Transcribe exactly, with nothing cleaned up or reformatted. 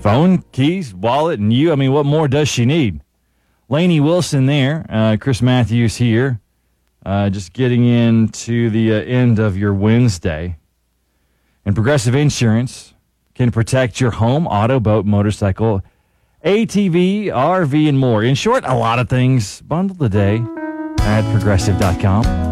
phone, keys, wallet, and you. I mean, what more does she need? Lainey Wilson there. Uh, Chris Matthews here. Uh, just getting into the uh, end of your Wednesday. And Progressive Insurance can protect your home, auto, boat, motorcycle, A T V, R V, and more. In short, a lot of things bundled today at progressive dot com.